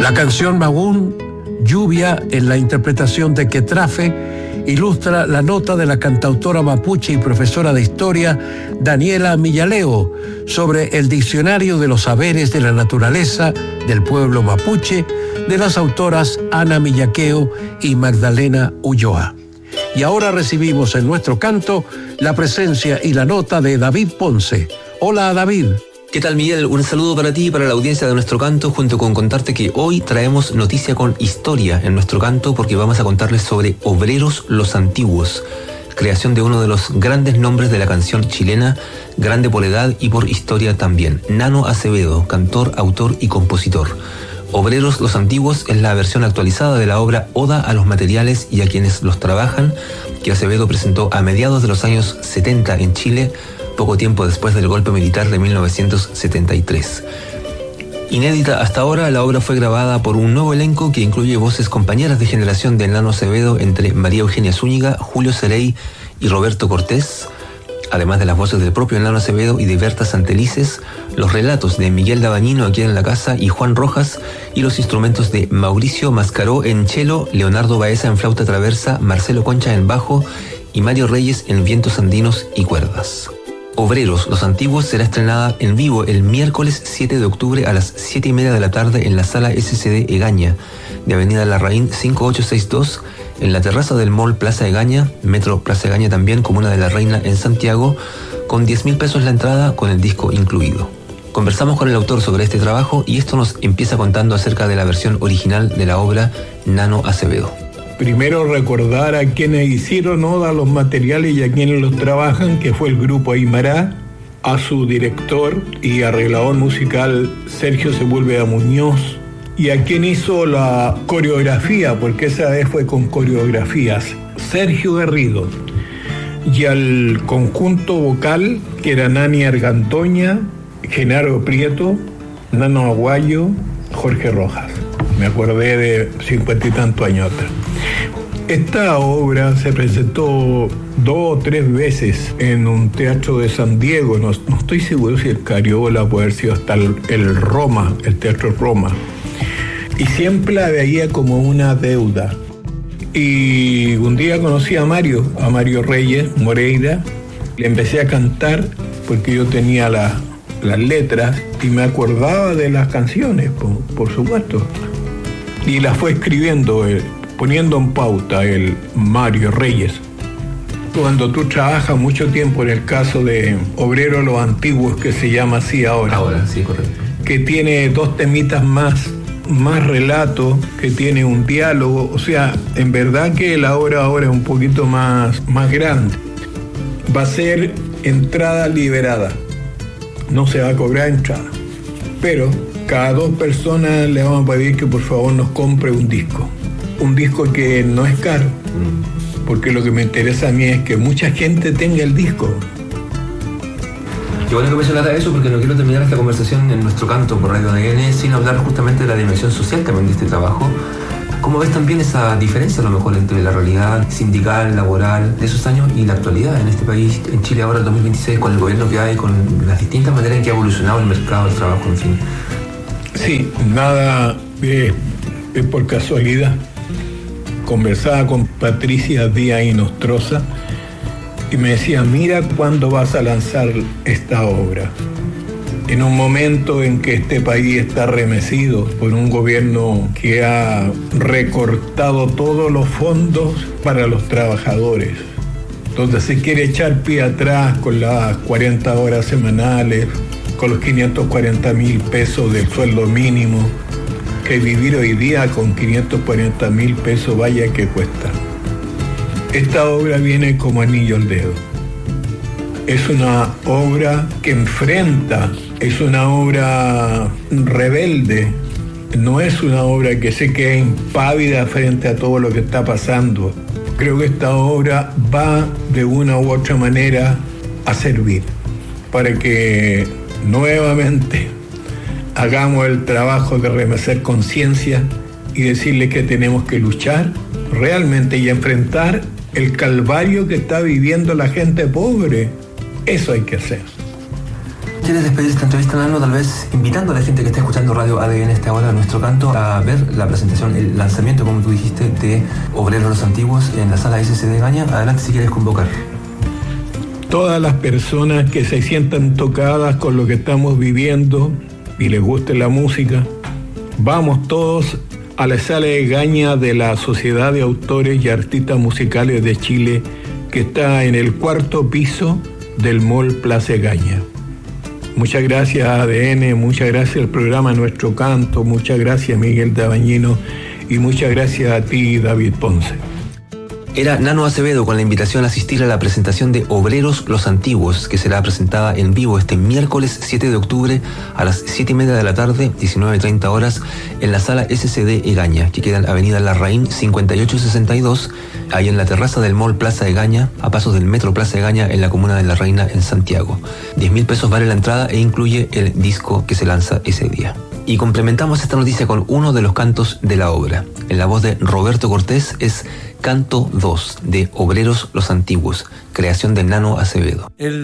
La canción Magún, Lluvia, en la interpretación de Quetrafe, ilustra la nota de la cantautora mapuche y profesora de historia Daniela Millaleo sobre el diccionario de los saberes de la naturaleza del pueblo mapuche de las autoras Ana Millaqueo y Magdalena Ulloa. Y ahora recibimos en nuestro canto la presencia y la nota de David Ponce. Hola, David. ¿Qué tal, Miguel? Un saludo para ti y para la audiencia de Nuestro Canto, junto con contarte que hoy traemos noticia con historia en Nuestro Canto, porque vamos a contarles sobre Obreros los Antiguos, creación de uno de los grandes nombres de la canción chilena, grande por edad y por historia también, Nano Acevedo, cantor, autor y compositor. Obreros los Antiguos es la versión actualizada de la obra Oda a los materiales y a quienes los trabajan, que Acevedo presentó a mediados de los años 70 en Chile, poco tiempo después del golpe militar de 1973. Inédita hasta ahora, la obra fue grabada por un nuevo elenco que incluye voces compañeras de generación de Nano Acevedo entre María Eugenia Zúñiga, Julio Cerey y Roberto Cortés, además de las voces del propio Nano Acevedo y de Berta Santelices, los relatos de Miguel Dabañino aquí en la casa y Juan Rojas, y los instrumentos de Mauricio Mascaró en cello, Leonardo Baeza en flauta traversa, Marcelo Concha en bajo y Mario Reyes en vientos andinos y cuerdas. Obreros los Antiguos será estrenada en vivo el miércoles 7 de octubre a las 7:30 de la tarde en la sala SCD Egaña, de Avenida Larraín 5862, en la terraza del Mall Plaza Egaña, Metro Plaza Egaña también, Comuna de la Reina en Santiago, con 10.000 pesos la entrada, con el disco incluido. Conversamos con el autor sobre este trabajo y esto nos empieza contando acerca de la versión original de la obra Nano Acevedo. Primero recordar a quienes hicieron Oda a los materiales y a quienes los trabajan, que fue el grupo Aymara, a su director y arreglador musical Sergio Sepúlveda Muñoz, y a quien hizo la coreografía, porque esa vez fue con coreografías, Sergio Garrido, y al conjunto vocal, que era Nani Argandoña, Genaro Prieto, Nano Aguayo, Jorge Rojas. Me acordé de 50 y tantos años atrás. Esta obra se presentó 2 o 3 veces en un teatro de San Diego. No estoy seguro si el Cariola puede haber sido hasta el Roma, el Teatro Roma. Y siempre la veía como una deuda. Y un día conocí a Mario Reyes Moreira. Le empecé a cantar porque yo tenía las letras y me acordaba de las canciones, por supuesto. Y las fue escribiendo, poniendo en pauta el Mario Reyes. Cuando tú trabajas mucho tiempo, en el caso de Obreros los Antiguos, que se llama así ahora. Ahora, sí, correcto. Que tiene 2 temitas más relato, que tiene un diálogo. O sea, en verdad que la obra ahora es un poquito más grande. Va a ser entrada liberada. No se va a cobrar entrada. Pero cada 2 personas le vamos a pedir que por favor nos compre un disco. Un disco que no es caro, porque lo que me interesa a mí es que mucha gente tenga el disco. Qué bueno que mencionara eso, porque no quiero terminar esta conversación en Nuestro Canto por Radio ADN sin hablar justamente de la dimensión social también de este trabajo. ¿Cómo ves también esa diferencia a lo mejor entre la realidad sindical, laboral de esos años y la actualidad en este país, en Chile ahora, el 2026, con el gobierno que hay, con las distintas maneras en que ha evolucionado el mercado del trabajo, en fin? Sí, nada es por casualidad. Conversaba con Patricia Díaz Inostroza y me decía, mira cuándo vas a lanzar esta obra. En un momento en que este país está remecido por un gobierno que ha recortado todos los fondos para los trabajadores, donde se quiere echar pie atrás con las 40 horas semanales, con los 540.000 pesos del sueldo mínimo, que vivir hoy día con 540.000 pesos vaya que cuesta. Esta obra viene como anillo al dedo. Es una obra que enfrenta, es una obra rebelde, no es una obra que se quede impávida frente a todo lo que está pasando. Creo que esta obra va de una u otra manera a servir para que nuevamente hagamos el trabajo de remecer conciencia y decirle que tenemos que luchar realmente y enfrentar el calvario que está viviendo la gente pobre. Eso hay que hacer. ¿Quieres despedir esta entrevista, Nano? Tal vez invitando a la gente que está escuchando Radio ADN esta hora, Nuestro Canto, a ver la presentación, el lanzamiento, como tú dijiste, de Obreros los Antiguos en la sala SCD Gaña. Adelante si quieres convocar. Todas las personas que se sientan tocadas con lo que estamos viviendo y les guste la música, vamos todos a la sala de Gaña de la Sociedad de Autores y Artistas Musicales de Chile, que está en el 4º piso del Mall Plaza Gaña. Muchas gracias a ADN, muchas gracias al programa Nuestro Canto, muchas gracias Miguel Dabañino y muchas gracias a ti, David Ponce. Era Nano Acevedo con la invitación a asistir a la presentación de Obreros los Antiguos, que será presentada en vivo este miércoles 7 de octubre a las 7:30 de la tarde, 19:30 horas, en la sala SCD Egaña, que queda en Avenida Larraín 5862, ahí en la terraza del Mall Plaza Egaña, a pasos del Metro Plaza Egaña, en la comuna de La Reina, en Santiago. 10.000 pesos vale la entrada e incluye el disco que se lanza ese día. Y complementamos esta noticia con uno de los cantos de la obra. En la voz de Roberto Cortés es Canto 2 de Obreros los Antiguos, creación de Nano Acevedo.